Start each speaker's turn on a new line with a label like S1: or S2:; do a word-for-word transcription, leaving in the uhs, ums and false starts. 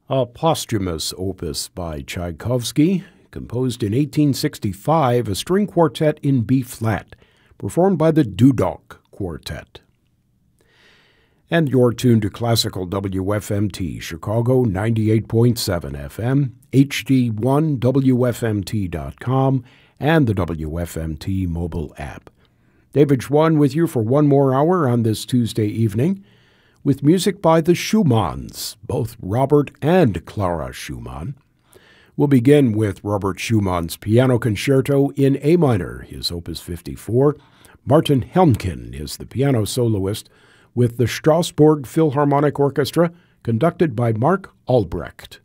S1: A posthumous opus by Tchaikovsky, composed in eighteen sixty-five, a string quartet in B-flat, performed by the Dudok Quartet. And you're tuned to Classical W F M T, Chicago ninety-eight point seven F M, H D one W F M T dot com, and the W F M T mobile app. David Schwann with you for one more hour on this Tuesday evening, with music by the Schumanns, both Robert and Clara Schumann. We'll begin with Robert Schumann's Piano Concerto in A minor, his Opus fifty-four. Martin Helmkin is the piano soloist, with the Strasbourg Philharmonic Orchestra, conducted by Mark Albrecht.